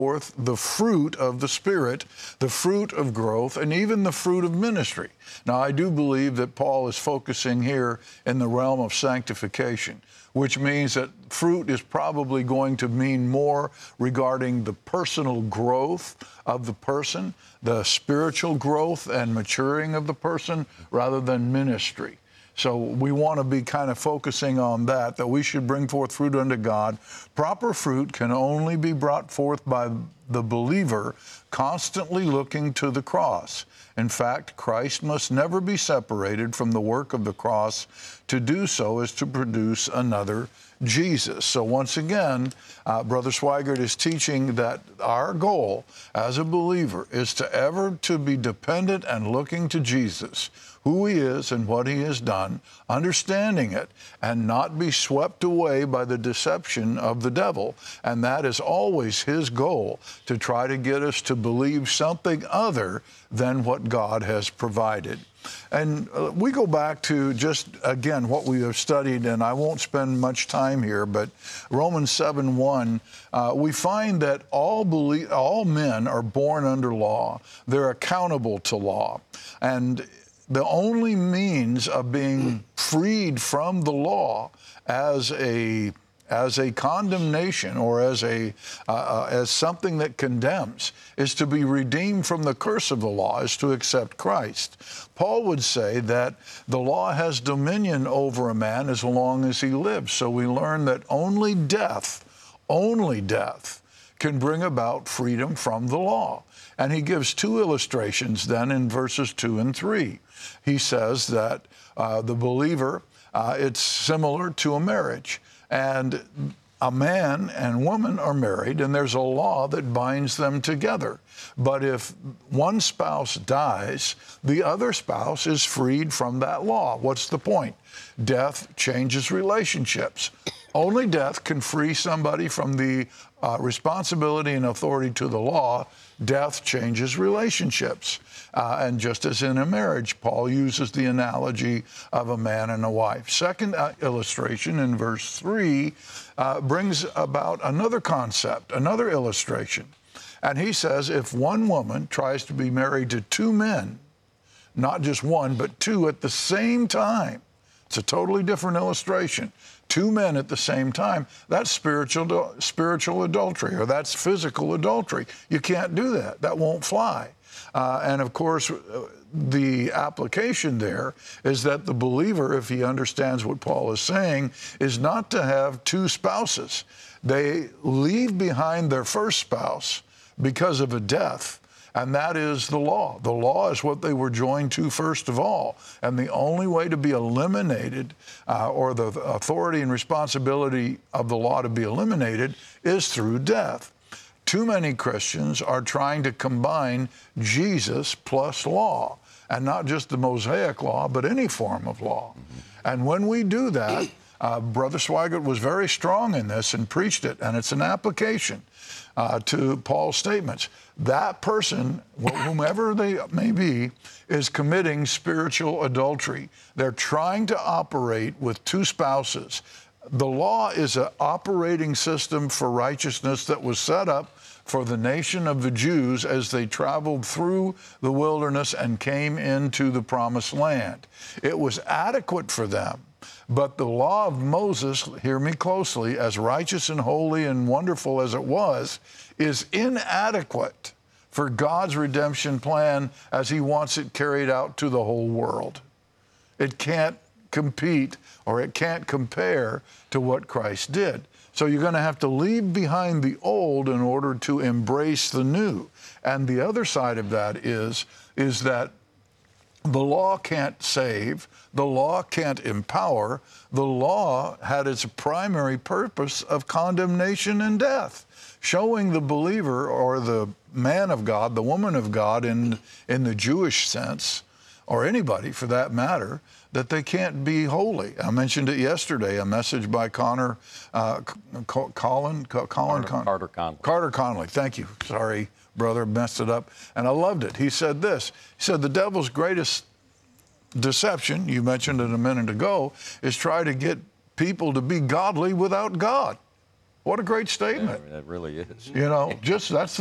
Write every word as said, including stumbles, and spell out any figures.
forth the fruit of the Spirit, the fruit of growth, and even the fruit of ministry. Now, I do believe that Paul is focusing here in the realm of sanctification, which means that fruit is probably going to mean more regarding the personal growth of the person, the spiritual growth and maturing of the person, rather than ministry. So we want to be kind of focusing on that, that we should bring forth fruit unto God. Proper fruit can only be brought forth by the believer constantly looking to the cross. In fact, Christ must never be separated from the work of the cross. To do so is to produce another Jesus. So once again, uh, Brother Swigert is teaching that our goal as a believer is to ever to be dependent and looking to Jesus, who he is and what he has done, understanding it, and not be swept away by the deception of the devil. And that is always his goal, to try to get us to believe something other than what God has provided. And uh, we go back to just, again, what we have studied, and I won't spend much time here, but Romans seven one, uh, we find that all, belie- all men are born under law. They're accountable to law. And the only means of being freed from the law as a as a condemnation or as a uh, uh, as something that condemns is to be redeemed from the curse of the law, is to accept Christ. Paul would say that the law has dominion over a man as long as he lives. So we learn that only death, only death can bring about freedom from the law. And he gives two illustrations then in verses two and three. He says that uh, the believer, uh, it's similar to a marriage. And a man and woman are married, and there's a law that binds them together. But if one spouse dies, the other spouse is freed from that law. What's the point? Death changes relationships. Only death can free somebody from the uh, responsibility and authority to the law. Death changes relationships. Uh, and just as in a marriage, Paul uses the analogy of a man and a wife. Second uh, illustration in verse three uh, brings about another concept, another illustration. And he says, if one woman tries to be married to two men, not just one, but two at the same time, it's a totally different illustration. Two men at the same time, that's spiritual, spiritual adultery, or that's physical adultery. You can't do that. That won't fly. Uh, and of course, the application there is that the believer, if he understands what Paul is saying, is not to have two spouses. They leave behind their first spouse because of a death. And that is the law. The law is what they were joined to first of all. And the only way to be eliminated, uh, or the authority and responsibility of the law to be eliminated, is through death. Too many Christians are trying to combine Jesus plus law, and not just the Mosaic law, but any form of law. And when we do that, uh, Brother Swigert was very strong in this and preached it, and it's an application uh, to Paul's statements. That person, whomever they may be, is committing spiritual adultery. They're trying to operate with two spouses. The law is an operating system for righteousness that was set up for the nation of the Jews as they traveled through the wilderness and came into the promised land. It was adequate for them. But the law of Moses, hear me closely, as righteous and holy and wonderful as it was, is inadequate for God's redemption plan as he wants it carried out to the whole world. It can't compete, or it can't compare to what Christ did. So you're going to have to leave behind the old in order to embrace the new. And the other side of that is, is that the law can't save, the law can't empower. The law had its primary purpose of condemnation and death, showing the believer, or the man of God, the woman of God in, in the Jewish sense, or anybody for that matter, that they can't be holy. I mentioned it yesterday, a message by Connor, uh, Colin, Colin, Carter, Con- Carter Conley. Carter Conley, thank you. Sorry, brother, messed it up. And I loved it. He said this, he said, the devil's greatest deception, you mentioned it a minute ago, is try to get people to be godly without God. What a great statement. Yeah, that really is. You know, just that's